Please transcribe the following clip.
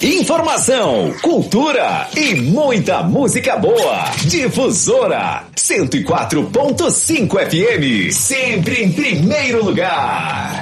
Informação, cultura e muita música boa. Difusora 104.5 FM, sempre em primeiro lugar.